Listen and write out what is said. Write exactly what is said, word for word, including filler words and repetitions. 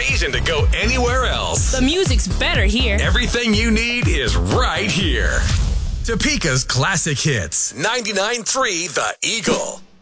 reason to go anywhere else. The music's better here. Everything you need is right here. Topeka's classic hits. ninety-nine point three The Eagle.